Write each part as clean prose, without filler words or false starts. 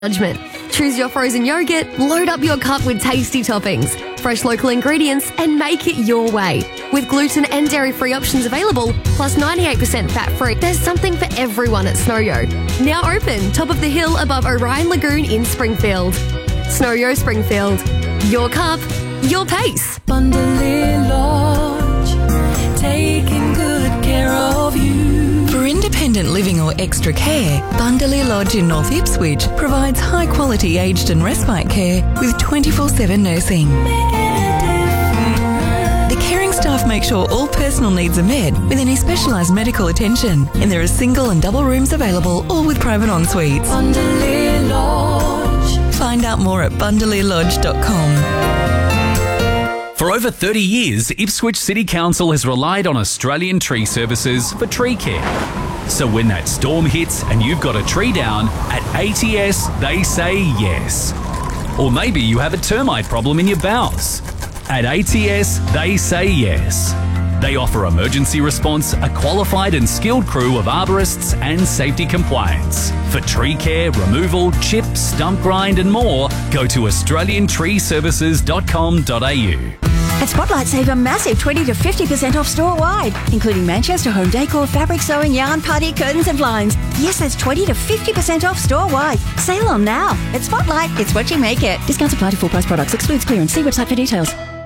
Judgment. Choose your frozen yogurt, load up your cup with tasty toppings, fresh local ingredients, and make it your way. With gluten and dairy-free options available, plus 98% fat-free, there's something for everyone at Snowyo. Now open, top of the hill above Orion Lagoon in Springfield. Snowyo Springfield. Your cup, your pace. Bundalea Lodge, taking good care of you. For independent living or extra care, Bundalea Lodge in North Ipswich provides high-quality aged and respite care with 24/7 nursing. The caring staff make sure all personal needs are met with any specialised medical attention, and there are single and double rooms available, all with private en-suites. Bundalea Lodge. Find out more at bundalealodge.com. For over 30 years, Ipswich City Council has relied on Australian Tree Services for tree care. So when that storm hits and you've got a tree down, at ATS they say yes. Or maybe you have a termite problem in your boughs. At ATS they say yes. They offer emergency response, a qualified and skilled crew of arborists and safety compliance. For tree care, removal, chip, stump grind and more, go to australiantreeservices.com.au. At Spotlight, save a massive 20 to 50% off store-wide, including Manchester home decor, fabric sewing, yarn, party, curtains and blinds. Yes, that's 20 to 50% off store-wide. Sale on now. At Spotlight, it's what you make it. Discounts apply to full-price products. Excludes clearance. See website for details.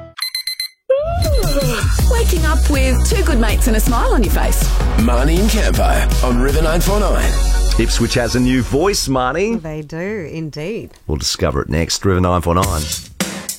Waking up with two good mates and a smile on your face. Marnie and Campo on River 949. Ipswich has a new voice, Marnie. They do, indeed. We'll discover it next. River 949.